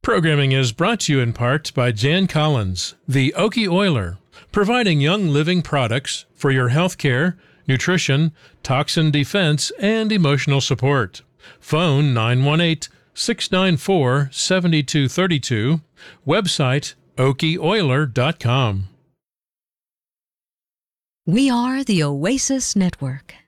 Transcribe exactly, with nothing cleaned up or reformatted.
Programming is brought to you in part by Jan Collins, the Okie Oiler, providing young living products for your healthcare, nutrition, toxin defense, and emotional support. Phone nine one eight, six nine four, seven two three two. Website okie oiler dot com. We are the Oasis Network.